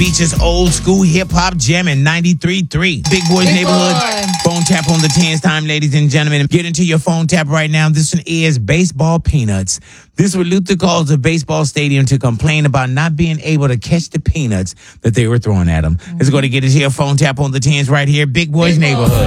features old school hip hop jamming 93.3. Big Boy's Neighborhood. Phone tap on the 10's time, ladies and gentlemen. Get into your phone tap right now. This one is Baseball Peanuts. This was Luther calls a baseball stadium to complain about not being able to catch the peanuts that they were throwing at him. Let's go to get into your phone tap on the 10's right here. Big Boy's Neighborhood.